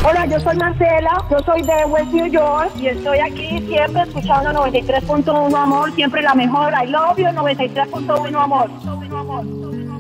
Hola, yo soy Marcela, yo soy de West New York y estoy aquí siempre escuchando 93.1 amor, siempre la mejor. I love you, 93.1 amor.